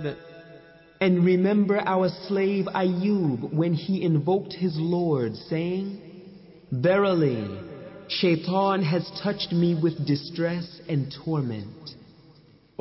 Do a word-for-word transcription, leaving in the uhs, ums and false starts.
And remember our slave Ayub when he invoked his Lord, saying, Verily, Shaitan has touched me with distress and torment.